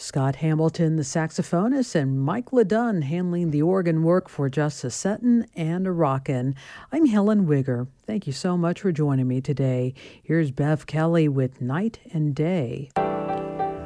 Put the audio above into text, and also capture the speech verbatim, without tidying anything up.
Scott Hamilton, the saxophonist, and Mike LeDunn handling the organ work for Just a Settin' and a Rockin'. I'm Helen Wigger. Thank you so much for joining me today. Here's Bev Kelly with Night and Day.